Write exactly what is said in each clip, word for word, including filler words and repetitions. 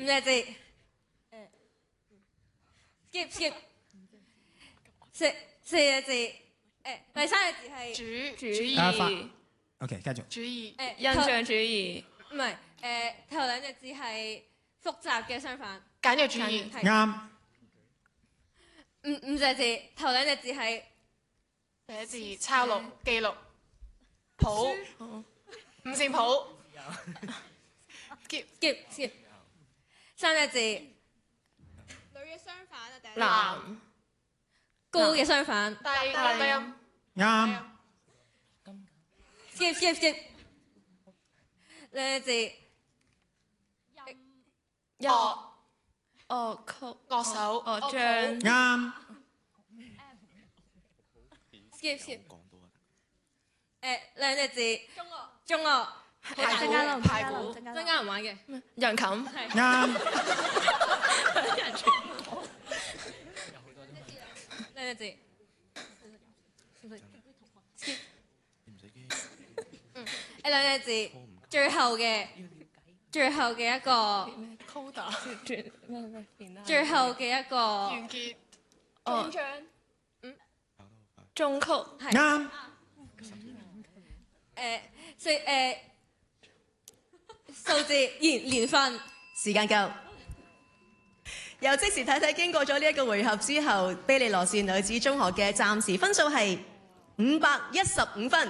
五隻字。誒，skip skip。四四隻字。誒，第三隻字係主主義。OK， 繼續。 主義。 誒， 印象主義。 唔係，誒頭兩隻字係複雜嘅相反。 簡約主義。 啱。 五五隻字，頭兩隻字係第一字抄錄記錄譜五線譜。skip skip skip。三隻字。 女嘅相反啊，第一。 男。 高嘅相反。 低低音。 啱。 skip skip skip。兩隻字。 樂樂曲樂手樂章。 啱。 skip skip。誒兩隻字。中樂。中樂。 排鼓排鼓。 增加人玩嘅。 揚琴。 啱。 兩隻字。嗯，誒兩隻字，最後嘅，最後嘅一個。 coda。 最後嘅一個。 完結。 哦。 嗯。中曲。 啱。 誒四誒數字年年份。 時間夠。由即時睇睇經過咗呢一個回合之後，卑利羅士女子中學嘅暫時分數係五百一十五分。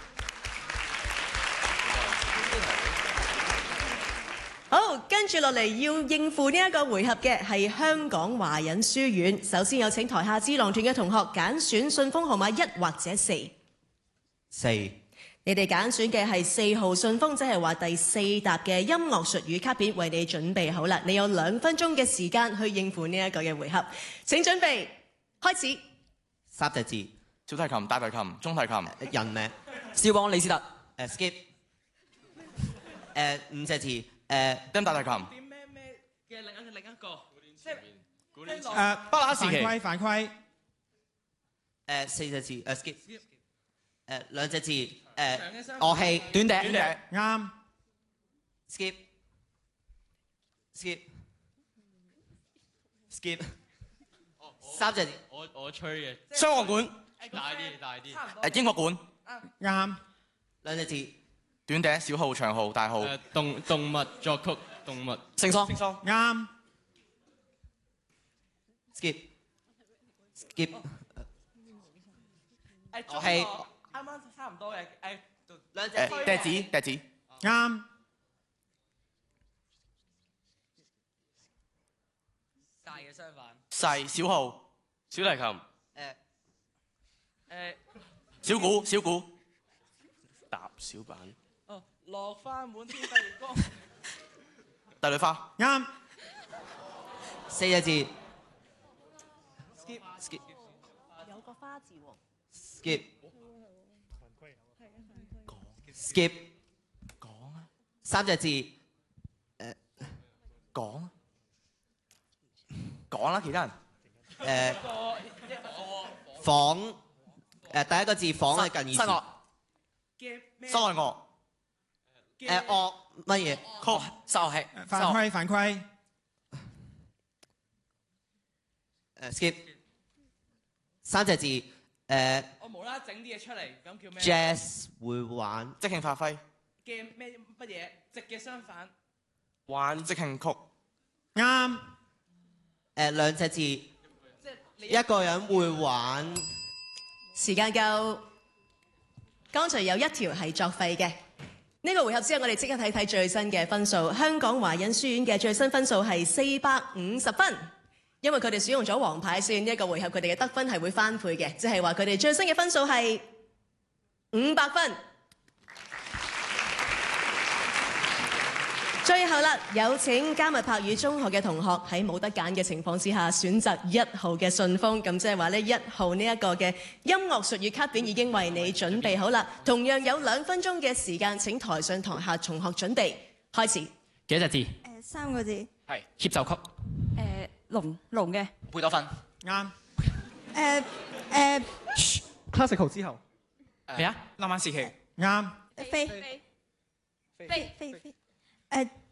好，跟住落嚟要應付呢一個回合嘅係香港華仁書院。首先有請台下智囊團嘅同學揀選信封號碼一或者四。 四。 你哋揀選嘅係四號信封，即係話第四沓嘅音樂術語卡片為你準備好啦。你有兩分鐘嘅時間去應付呢一個嘅回合。請準備，開始。 三隻字。 小提琴、大提琴、中提琴。 人名。肖邦、李斯特。誒 skip。誒五隻字。誒釘大提琴。 點咩咩嘅另一另一個，即係誒巴拿時期。 犯規犯規。 誒四隻字。誒 skip。誒兩隻字。誒長嘅相反樂器。 短笛。短笛。 啱。 skip。skip。skip。三隻字。 我我吹嘅。 雙簧管。 大啲大啲。 誒英國管。 啱。 兩隻字。 短笛、小號、長號、大號。 誒動動物作曲，動物。 聖桑。 啱。 skip。skip。 誒樂器。 啱啱差唔多嘅誒。 兩隻誒笛子，笛子。 啱。 大嘅相反。 細小號。 小提琴。 誒誒。 小鼓，小鼓。 踏小板。哦，落花滿天的月光。 帝女花。 啱。 四隻字。 skip skip。 有個花字喎。 skip。skip。 講啊。 三隻字。誒講啊。講啦，其他人。 誒房。誒第一個字房係近義詞。 室樂。 嘅咩？ 室內樂。 誒樂乜嘢？ 曲。室樂器。 犯規犯規。 誒 skip。三隻字。誒我無啦啦整啲嘢出嚟，咁叫咩 jazz 會玩。 即興發揮。 嘅咩乜嘢？直嘅相反。 玩即興曲。 啱。 誒兩隻字。 即係你一個人會玩。 時間夠。剛才有一條係作廢嘅。呢個回合之後，我哋即刻睇睇最新嘅分數。香港華仁書院嘅最新分數係四百五十分，因為佢哋使用咗黃牌，所以呢一個回合佢哋嘅得分係會翻倍嘅，即係話佢哋最新嘅分數係五百分。最後啦，有請加密柏語中學嘅同學喺冇得揀嘅情況之下，選擇一號嘅信封。咁即係話呢，一號呢一個嘅音樂術語卡片已經為你準備好啦。同樣有兩分鐘嘅時間，請台上台下同學準備開始。 幾多隻字？ 誒三個字。 係協奏曲。 誒龍龍嘅。 貝多芬。 啱。 誒誒 classical 之後。 咩啊？ 浪漫時期。 啱。 飛飛飛飛飛誒